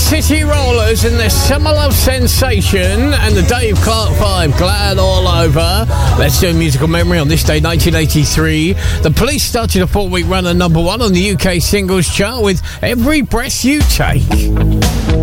City Rollers and their Summer Love Sensation and the Dave Clark 5, Glad All Over. Let's do a musical memory on this day, 1983. The Police started a 4-week run at number 1 on the UK singles chart with Every Breath You Take.